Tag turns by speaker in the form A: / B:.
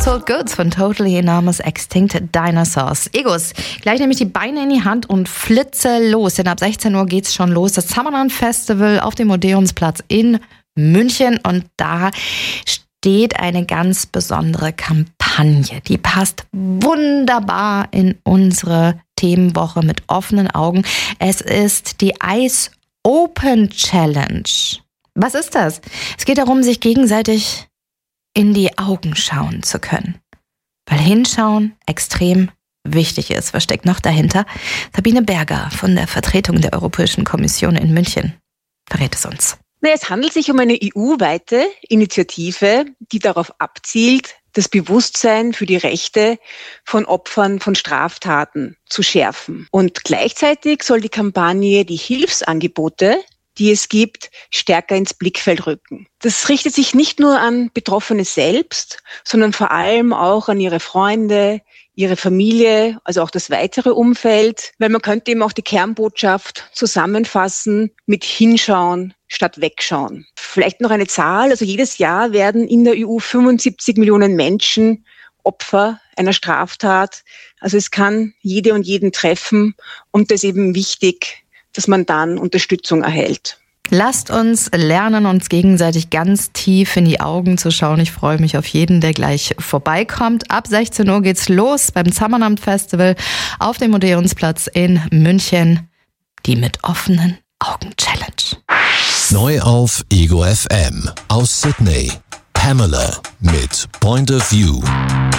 A: Household Goods von Totally Enormous Extinct Dinosaurs. Egos, gleich nehme ich die Beine in die Hand und flitze los, denn ab 16 Uhr geht's schon los. Das Summerland Festival auf dem Odeonsplatz in München und da steht eine ganz besondere Kampagne. Die passt wunderbar in unsere Themenwoche mit offenen Augen. Es ist die Eyes Open Challenge. Was ist das? Es geht darum, sich gegenseitig in die Augen schauen zu können. Weil Hinschauen extrem wichtig ist. Was steckt noch dahinter? Sabine Berger von der Vertretung der Europäischen Kommission in München verrät es uns.
B: Es handelt sich um eine EU-weite Initiative, die darauf abzielt, das Bewusstsein für die Rechte von Opfern von Straftaten zu schärfen. Und gleichzeitig soll die Kampagne die Hilfsangebote, die es gibt, stärker ins Blickfeld rücken. Das richtet sich nicht nur an Betroffene selbst, sondern vor allem auch an ihre Freunde, ihre Familie, also auch das weitere Umfeld, weil man könnte eben auch die Kernbotschaft zusammenfassen mit Hinschauen statt Wegschauen. Vielleicht noch eine Zahl, also jedes Jahr werden in der EU 75 Millionen Menschen Opfer einer Straftat. Also es kann jede und jeden treffen und das ist eben wichtig, dass man dann Unterstützung erhält.
A: Lasst uns lernen, uns gegenseitig ganz tief in die Augen zu schauen. Ich freue mich auf jeden, der gleich vorbeikommt. Ab 16 Uhr geht's los beim Summerland Festival auf dem Odeonsplatz in München. Die mit offenen Augen Challenge.
C: Neu auf Ego FM aus Sydney. Pamela mit Point of View.